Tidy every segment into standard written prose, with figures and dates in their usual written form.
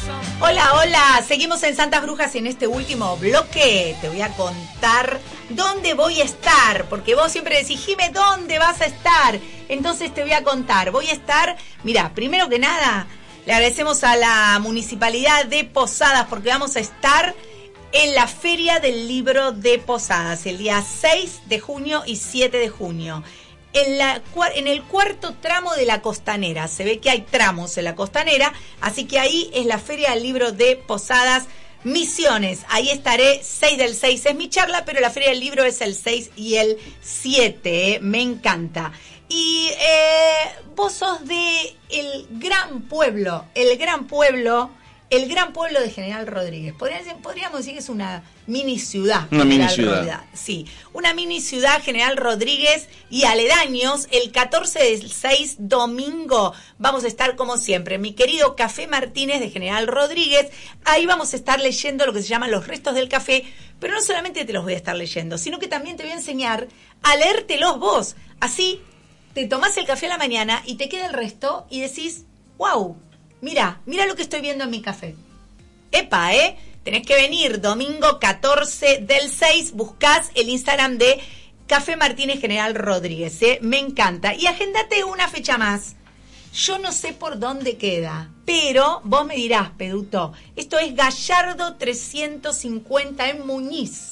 Hola, hola, seguimos en Santas Brujas y en este último bloque te voy a contar dónde voy a estar, porque vos siempre decís, Jime, ¿dónde vas a estar? Entonces te voy a contar, voy a estar, mira, primero que nada, le agradecemos a la Municipalidad de Posadas porque vamos a estar en la Feria del Libro de Posadas, el día 6 de junio y 7 de junio. En el cuarto tramo de la Costanera, se ve que hay tramos en la Costanera, así que ahí es la Feria del Libro de Posadas Misiones. Ahí estaré, 6 del 6 es mi charla, pero la Feria del Libro es el 6 y el 7, me encanta. Y vos sos de el gran pueblo de General Rodríguez. Podríamos decir que es una mini ciudad. Una mini ciudad. Sí, una mini ciudad, General Rodríguez y aledaños. El 14 del 6, domingo, vamos a estar como siempre. Mi querido Café Martínez de General Rodríguez. Ahí vamos a estar leyendo lo que se llaman los restos del café. Pero no solamente te los voy a estar leyendo, sino que también te voy a enseñar a leértelos vos. Así te tomás el café a la mañana y te queda el resto y decís, wow, mira lo que estoy viendo en mi café. Epa, tenés que venir domingo 14 del 6, buscás el Instagram de Café Martínez General Rodríguez, me encanta. Y agéndate una fecha más. Yo no sé por dónde queda, pero vos me dirás, Peduto, esto es Gallardo 350 en Muñiz.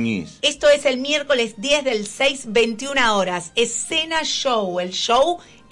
Esto es el miércoles 10 del 6, 21 horas. Escena Show, el show